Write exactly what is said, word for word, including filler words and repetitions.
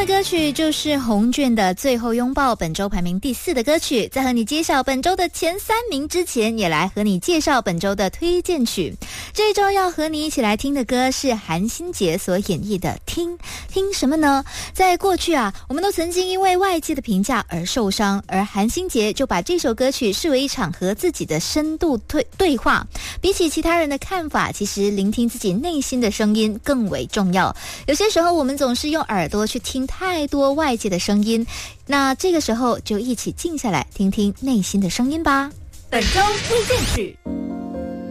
歌曲就是红卷的最后拥抱，本周排名第四的歌曲。在和你揭晓本周的前三名之前，也来和你介绍本周的推荐曲。这一周要和你一起来听的歌是韩星杰所演绎的听听什么呢？在过去啊，我们都曾经因为外界的评价而受伤，而韩星杰就把这首歌曲视为一场和自己的深度对对话。比起其他人的看法，其实聆听自己内心的声音更为重要。有些时候我们总是用耳朵去听太多外界的声音，那这个时候就一起静下来听听内心的声音吧。 本周推荐曲。